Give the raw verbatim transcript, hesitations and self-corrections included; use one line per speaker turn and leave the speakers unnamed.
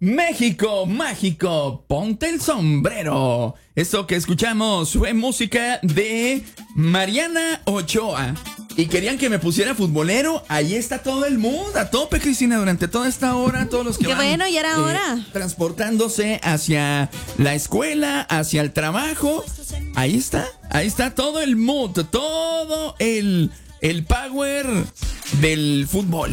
México mágico, ponte el sombrero. Esto que escuchamos fue música de Mariana Ochoa. Y querían que me pusiera futbolero. Ahí está todo el mundo, a tope, Cristina, durante toda esta hora. Todos los que
Qué
van
bueno, ya era
eh,
hora.
transportándose hacia la escuela, hacia el trabajo. Ahí está, ahí está todo el mood, todo el, el power del fútbol.